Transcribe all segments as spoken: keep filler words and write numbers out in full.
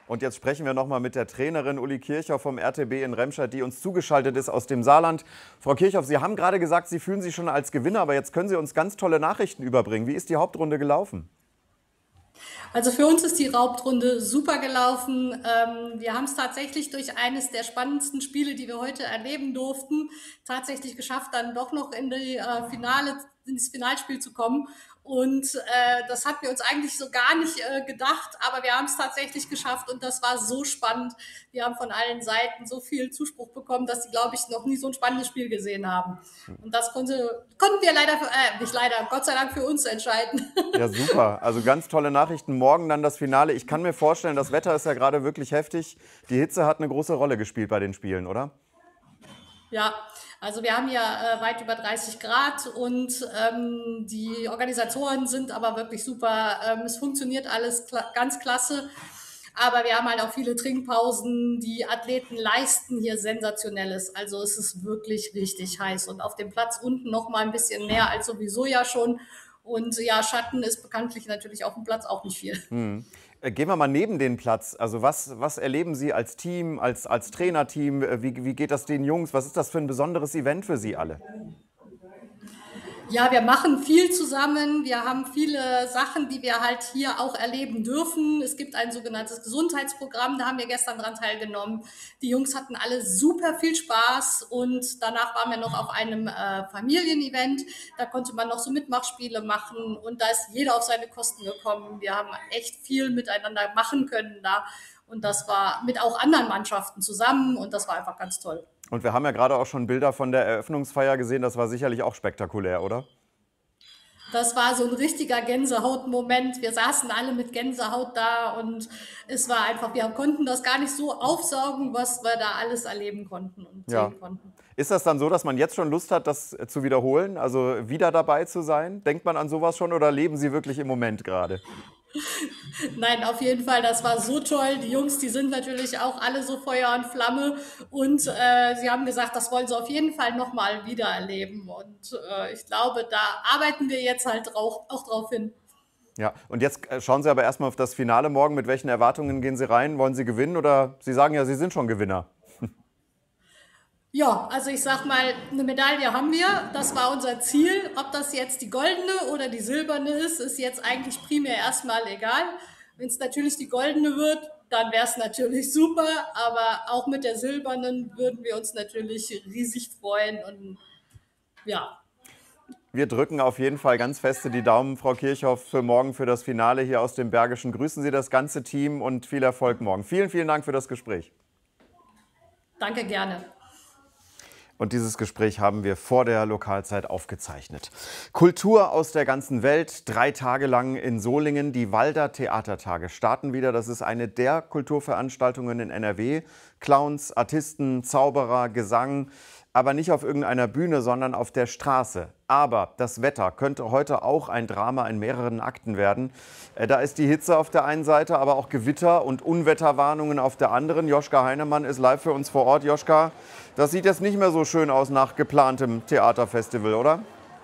Und jetzt sprechen wir noch mal mit der Trainerin Uli Kirchhoff vom R T B in Remscheid, die uns zugeschaltet ist aus dem Saarland. Frau Kirchhoff, Sie haben gerade gesagt, Sie fühlen sich schon als Gewinner, aber jetzt können Sie uns ganz tolle Nachrichten überbringen. Wie ist die Hauptrunde gelaufen? Also für uns ist die Hauptrunde super gelaufen. Ähm, wir haben es tatsächlich durch eines der spannendsten Spiele, die wir heute erleben durften, tatsächlich geschafft, dann doch noch in die äh, Finale, in das Finalspiel zu kommen. Und äh, das hatten wir uns eigentlich so gar nicht äh, gedacht, aber wir haben es tatsächlich geschafft und das war so spannend. Wir haben von allen Seiten so viel Zuspruch bekommen, dass sie, glaube ich, noch nie so ein spannendes Spiel gesehen haben. Und das konnte, konnten wir leider, äh, nicht leider, Gott sei Dank für uns entscheiden. Ja, super. Also ganz tolle Nachrichten. Morgen dann das Finale. Ich kann mir vorstellen, das Wetter ist ja gerade wirklich heftig. Die Hitze hat eine große Rolle gespielt bei den Spielen, oder? Ja, also wir haben ja äh, weit über dreißig Grad und ähm, die Organisatoren sind aber wirklich super. Ähm, es funktioniert alles kla ganz klasse, aber wir haben halt auch viele Trinkpausen. Die Athleten leisten hier Sensationelles. Also es ist wirklich richtig heiß und auf dem Platz unten noch mal ein bisschen mehr als sowieso ja schon. Und ja, Schatten ist bekanntlich natürlich auf dem Platz auch nicht viel. Hm. Gehen wir mal neben den Platz. Also was, was erleben Sie als Team, als, als Trainerteam? Wie, wie geht das den Jungs? Was ist das für ein besonderes Event für Sie alle? Ja, wir machen viel zusammen. Wir haben viele Sachen, die wir halt hier auch erleben dürfen. Es gibt ein sogenanntes Gesundheitsprogramm, da haben wir gestern dran teilgenommen. Die Jungs hatten alle super viel Spaß und danach waren wir noch auf einem äh, Familienevent. Da konnte man noch so Mitmachspiele machen und da ist jeder auf seine Kosten gekommen. Wir haben echt viel miteinander machen können da und das war mit auch anderen Mannschaften zusammen und das war einfach ganz toll. Und wir haben ja gerade auch schon Bilder von der Eröffnungsfeier gesehen. Das war sicherlich auch spektakulär, oder? Das war so ein richtiger Gänsehautmoment. Wir saßen alle mit Gänsehaut da und es war einfach, wir konnten das gar nicht so aufsaugen, was wir da alles erleben konnten und Ja. sehen konnten. Ist das dann so, dass man jetzt schon Lust hat, das zu wiederholen, also wieder dabei zu sein? Denkt man an sowas schon oder leben Sie wirklich im Moment gerade? Nein, auf jeden Fall, das war so toll. Die Jungs, die sind natürlich auch alle so Feuer und Flamme und äh, sie haben gesagt, das wollen sie auf jeden Fall nochmal wieder erleben und äh, ich glaube, da arbeiten wir jetzt halt auch, auch drauf hin. Ja, und jetzt schauen Sie aber erstmal auf das Finale morgen. Mit welchen Erwartungen gehen Sie rein? Wollen Sie gewinnen oder Sie sagen ja, Sie sind schon Gewinner? Ja, also ich sag mal, eine Medaille haben wir. Das war unser Ziel. Ob das jetzt die goldene oder die silberne ist, ist jetzt eigentlich primär erstmal egal. Wenn es natürlich die goldene wird, dann wäre es natürlich super. Aber auch mit der silbernen würden wir uns natürlich riesig freuen. Und ja. Wir drücken auf jeden Fall ganz feste die Daumen, Frau Kirchhoff, für morgen, für das Finale hier aus dem Bergischen. Grüßen Sie das ganze Team und viel Erfolg morgen. Vielen, vielen Dank für das Gespräch. Danke, gerne. Und dieses Gespräch haben wir vor der Lokalzeit aufgezeichnet. Kultur aus der ganzen Welt, drei Tage lang in Solingen. Die Walder Theatertage starten wieder. Das ist eine der Kulturveranstaltungen in N R W. Clowns, Artisten, Zauberer, Gesang. Aber nicht auf irgendeiner Bühne, sondern auf der Straße. Aber das Wetter könnte heute auch ein Drama in mehreren Akten werden. Da ist die Hitze auf der einen Seite, aber auch Gewitter und Unwetterwarnungen auf der anderen. Joschka Heinemann ist live für uns vor Ort. Joschka, das sieht jetzt nicht mehr so schön aus nach geplantem Theaterfestival, oder?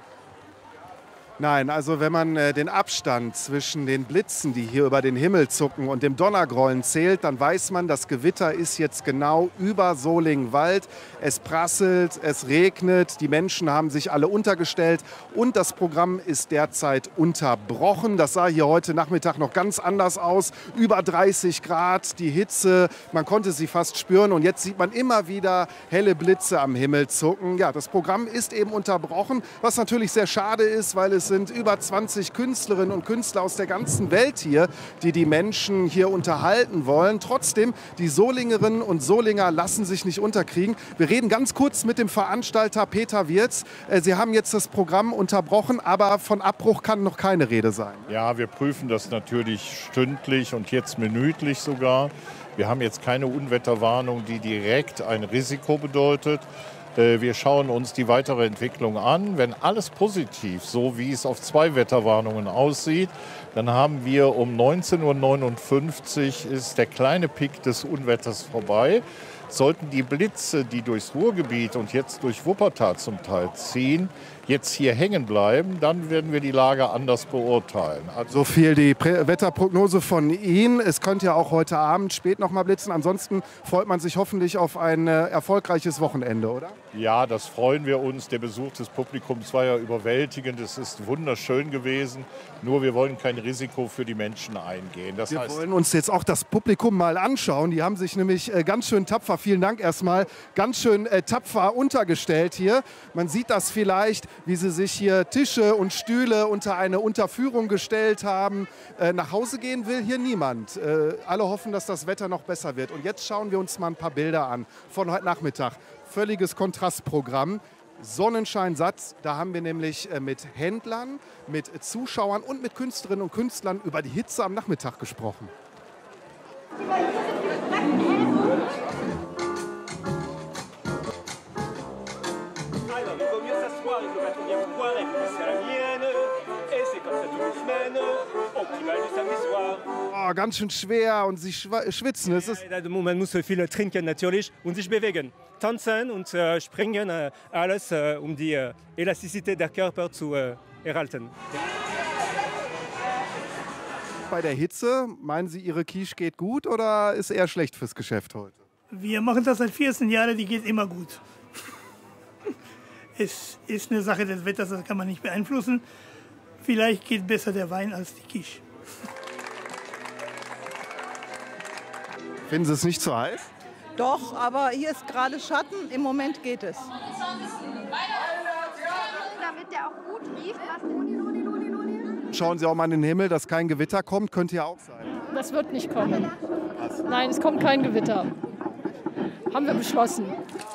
Nein, also wenn man äh, den Abstand zwischen den Blitzen, die hier über den Himmel zucken, und dem Donnergrollen zählt, dann weiß man, das Gewitter ist jetzt genau über Solingen-Wald. Es prasselt, es regnet, die Menschen haben sich alle untergestellt und das Programm ist derzeit unterbrochen. Das sah hier heute Nachmittag noch ganz anders aus. Über dreißig Grad, die Hitze, man konnte sie fast spüren und jetzt sieht man immer wieder helle Blitze am Himmel zucken. Ja, das Programm ist eben unterbrochen, was natürlich sehr schade ist, weil es sind über zwanzig Künstlerinnen und Künstler aus der ganzen Welt hier, die die Menschen hier unterhalten wollen. Trotzdem, die Solingerinnen und Solinger lassen sich nicht unterkriegen. Wir reden ganz kurz mit dem Veranstalter Peter Wirz. Sie haben jetzt das Programm unterbrochen, aber von Abbruch kann noch keine Rede sein. Ja, wir prüfen das natürlich stündlich und jetzt minütlich sogar. Wir haben jetzt keine Unwetterwarnung, die direkt ein Risiko bedeutet. Wir schauen uns die weitere Entwicklung an. Wenn alles positiv, so wie es auf zwei Wetterwarnungen aussieht, dann haben wir um neunzehn Uhr neunundfünfzig ist der kleine Peak des Unwetters vorbei. Sollten die Blitze, die durchs Ruhrgebiet und jetzt durch Wuppertal zum Teil ziehen, jetzt hier hängen bleiben, dann werden wir die Lage anders beurteilen. So viel die Prä Wetterprognose von Ihnen. Es könnte ja auch heute Abend spät noch mal blitzen. Ansonsten freut man sich hoffentlich auf ein äh, erfolgreiches Wochenende, oder? Ja, das freuen wir uns. Der Besuch des Publikums war ja überwältigend. Es ist wunderschön gewesen. Nur wir wollen kein Risiko für die Menschen eingehen. Das wir heißt, wollen uns jetzt auch das Publikum mal anschauen. Die haben sich nämlich äh, ganz schön tapfer, vielen Dank erstmal, ganz schön äh, tapfer untergestellt hier. Man sieht das vielleicht, wie sie sich hier Tische und Stühle unter eine Unterführung gestellt haben. Äh, nach Hause gehen will hier niemand. Äh, alle hoffen, dass das Wetter noch besser wird. Und jetzt schauen wir uns mal ein paar Bilder an von heute Nachmittag. Völliges Kontrastprogramm. Sonnenschein satt, da haben wir nämlich äh, mit Händlern, mit Zuschauern und mit Künstlerinnen und Künstlern über die Hitze am Nachmittag gesprochen. Oh, ganz schön schwer und sie schwitzen. Es ist Man muss viel trinken natürlich und sich bewegen. Tanzen und äh, springen, äh, alles äh, um die äh, Elastizität der Körper zu äh, erhalten. Bei der Hitze, meinen Sie, Ihre Quiche geht gut oder ist eher schlecht fürs Geschäft heute? Wir machen das seit vierzehn Jahren, die geht immer gut. Es ist eine Sache des Wetters, das kann man nicht beeinflussen. Vielleicht geht besser der Wein als die Quiche. Finden Sie es nicht zu heiß? Doch, aber hier ist gerade Schatten. Im Moment geht es. Damit der auch gut riecht. Schauen Sie auch mal in den Himmel, dass kein Gewitter kommt, könnte ja auch sein. Das wird nicht kommen. Nein, es kommt kein Gewitter. Haben wir beschlossen.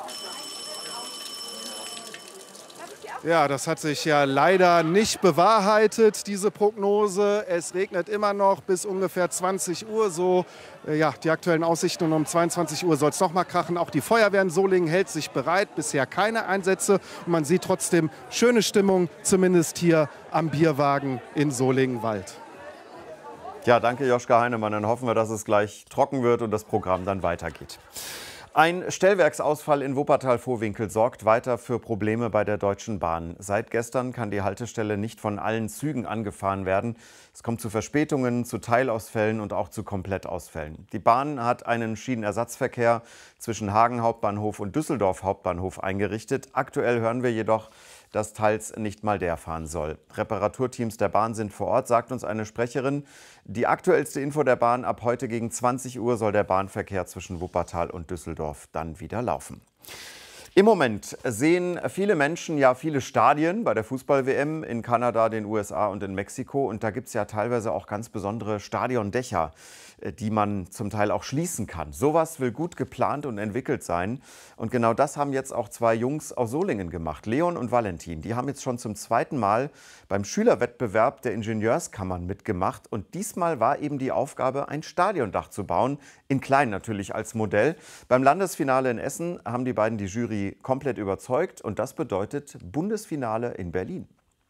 Ja, das hat sich ja leider nicht bewahrheitet, diese Prognose. Es regnet immer noch bis ungefähr zwanzig Uhr. So, äh, ja, die aktuellen Aussichten, und um zweiundzwanzig Uhr soll es noch mal krachen. Auch die Feuerwehr in Solingen hält sich bereit. Bisher keine Einsätze. Und man sieht trotzdem schöne Stimmung, zumindest hier am Bierwagen in Solingen-Wald. Ja, danke Joschka Heinemann. Dann hoffen wir, dass es gleich trocken wird und das Programm dann weitergeht. Ein Stellwerksausfall in Wuppertal-Vohwinkel sorgt weiter für Probleme bei der Deutschen Bahn. Seit gestern kann die Haltestelle nicht von allen Zügen angefahren werden. Es kommt zu Verspätungen, zu Teilausfällen und auch zu Komplettausfällen. Die Bahn hat einen Schienenersatzverkehr zwischen Hagen Hauptbahnhof und Düsseldorf Hauptbahnhof eingerichtet. Aktuell hören wir jedoch, dass teils nicht mal der fahren soll. Reparaturteams der Bahn sind vor Ort, sagt uns eine Sprecherin. Die aktuellste Info der Bahn: ab heute gegen zwanzig Uhr soll der Bahnverkehr zwischen Wuppertal und Düsseldorf dann wieder laufen. Im Moment sehen viele Menschen ja viele Stadien bei der Fußball-W M in Kanada, den U S A und in Mexiko. Und da gibt es ja teilweise auch ganz besondere Stadiondächer, die man zum Teil auch schließen kann. Sowas will gut geplant und entwickelt sein. Und genau das haben jetzt auch zwei Jungs aus Solingen gemacht, Leon und Valentin. Die haben jetzt schon zum zweiten Mal beim Schülerwettbewerb der Ingenieurskammern mitgemacht. Und diesmal war eben die Aufgabe, ein Stadiondach zu bauen, in klein natürlich als Modell. Beim Landesfinale in Essen haben die beiden die Jury komplett überzeugt. Und das bedeutet Bundesfinale in Berlin.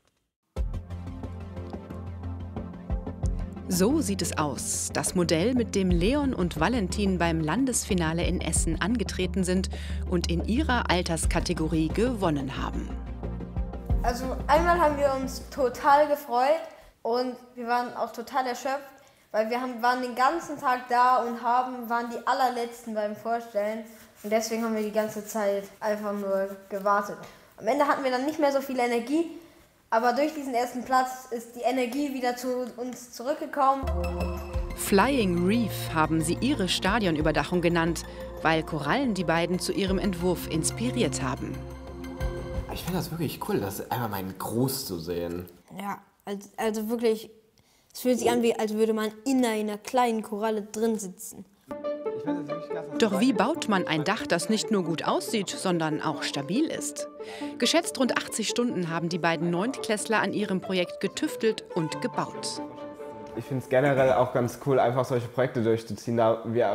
So sieht es aus. Das Modell, mit dem Leon und Valentin beim Landesfinale in Essen angetreten sind und in ihrer Alterskategorie gewonnen haben. Also einmal haben wir uns total gefreut und wir waren auch total erschöpft, weil wir haben, waren den ganzen Tag da und haben, waren die allerletzten beim Vorstellen. Und deswegen haben wir die ganze Zeit einfach nur gewartet. Am Ende hatten wir dann nicht mehr so viel Energie. Aber durch diesen ersten Platz ist die Energie wieder zu uns zurückgekommen. Flying Reef haben sie ihre Stadionüberdachung genannt, weil Korallen die beiden zu ihrem Entwurf inspiriert haben. Ich finde das wirklich cool, das einfach mal in groß zu sehen. Ja, also, also wirklich, es fühlt sich an, wie, als würde man in einer kleinen Koralle drin sitzen. Doch wie baut man ein Dach, das nicht nur gut aussieht, sondern auch stabil ist? Geschätzt rund achtzig Stunden haben die beiden Neuntklässler an ihrem Projekt getüftelt und gebaut. Ich finde es generell auch ganz cool, einfach solche Projekte durchzuziehen, da wir